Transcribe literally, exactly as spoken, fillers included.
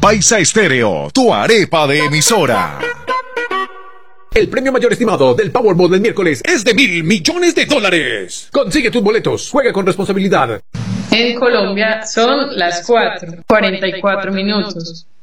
Paisa Estéreo, tu arepa de emisora. El premio mayor estimado del Powerball del miércoles es de mil millones de dólares. Consigue tus boletos, juega con responsabilidad. En Colombia son las cuatro, cuarenta y cuatro minutos.